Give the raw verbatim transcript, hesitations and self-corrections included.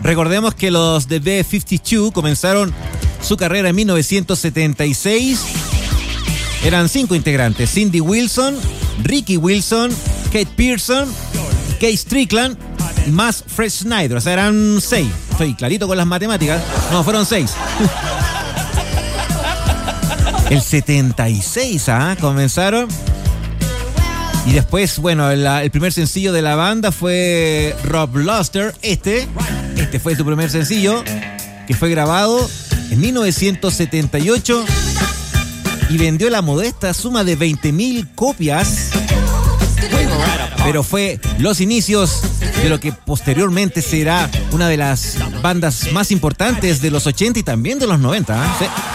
Recordemos que los de B cincuenta y dos comenzaron su carrera en mil novecientos setenta y seis. Eran cinco integrantes: Cindy Wilson, Ricky Wilson, Kate Pearson, Kate Strickland, más Fred Schneider. O sea, eran seis. Estoy clarito con las matemáticas. No, fueron seis. El setenta y seis, ¿ah? Comenzaron. Y después, bueno, el, el primer sencillo de la banda fue Rob Luster. Este, este fue su primer sencillo, que fue grabado en mil novecientos setenta y ocho y vendió la modesta suma de veinte mil copias. Pero fue los inicios de lo que posteriormente será una de las bandas más importantes de los ochenta y también de los noventa, ¿eh? Sí.